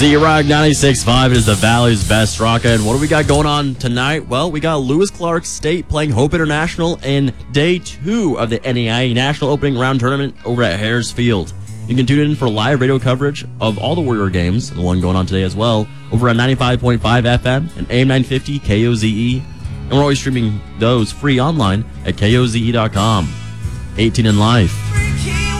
Z-Rock 96.5 is the Valley's best rock. And what do we got going on tonight? Well, we got Lewis Clark State playing Hope International in day 2 of the NAIA National Opening Round Tournament over at Harris Field. You can tune in for live radio coverage of all the Warrior games, the one going on today as well, over at 95.5 FM and AM 950 KOZE. And we're always streaming those free online at KOZE.com. 18 in life.